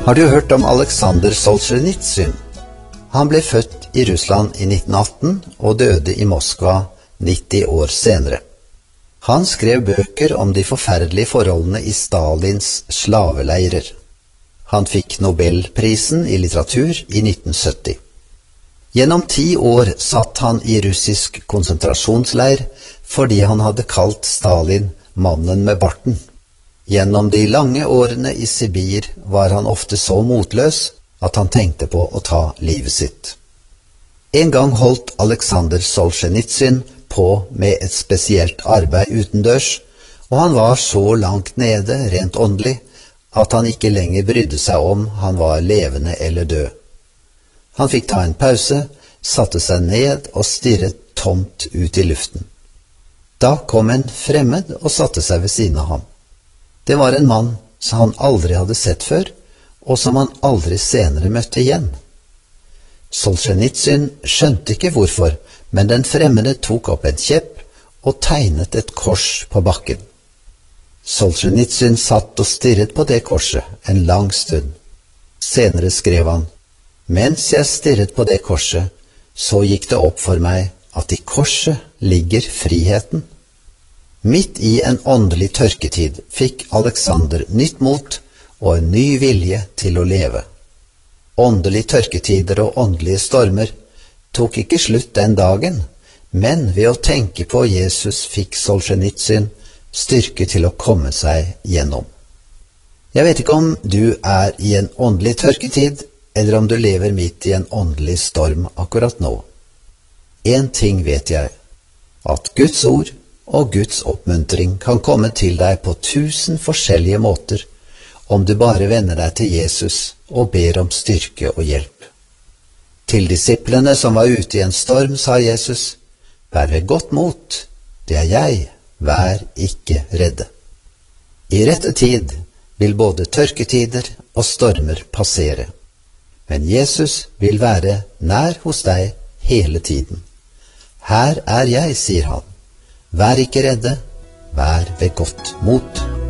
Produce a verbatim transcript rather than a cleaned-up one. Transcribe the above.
Har du hørt om Aleksandr Solzjenitsyn? Han ble født i Russland i nitten atten og døde i Moskva nitti år senere. Han skrev bøker om de forferdelige forholdene i Stalins slaveleirer. Han fikk Nobelprisen i litteratur i nitten sytti. Gjennom ti år satt han i russisk konsentrasjonsleir fordi han hadde kalt Stalin mannen med barten. Gjennom de lange årene i Sibir var han ofte så motløs at han tenkte på å ta livet sitt. En gang holdt Aleksandr Solzjenitsyn på med et spesielt arbeid utendørs, og han var så langt nede rent åndelig at han ikke lenger brydde seg om han var levende eller død. Han fikk ta en pause, satte seg ned og stirret tomt ut i luften. Da kom en fremmed og satte seg ved siden av ham. Det var en mann som han aldri hadde sett før, og som han aldri senere møtte igjen. Solzjenitsyn skjønte ikke hvorfor, men den fremmede tok opp en kjepp og tegnet et kors på bakken. Solzjenitsyn satt og stirret på det korset en lang stund. Senere skrev han: «Mens jeg stirret på det korset, så gikk det opp for meg at i korset ligger friheten.» Midt i en åndelig tørketid fikk Aleksandr nytt mot og en ny vilje til å leve. Åndelige tørketider og åndelige stormer tok ikke slutt den dagen, men ved å tenke på Jesus fikk Solzjenitsyn styrke til å komme seg gjennom. Jeg vet ikke om du er i en åndelig tørketid, eller om du lever midt i en åndelig storm akkurat nå. En ting vet jeg, at Guds ord og Guds oppmuntring kan komme til deg på tusen forskjellige måter, om du bare vender deg til Jesus og ber om styrke og hjelp. Til disiplene som var ute i en storm, sa Jesus: «Vær ved godt mot, det er jeg, vær ikke redde.» I rette tid vil både tørketider og stormer passere, men Jesus vil være nær hos deg hele tiden. «Her er jeg», sier han. Vær ikke redde, vær ved godt mot.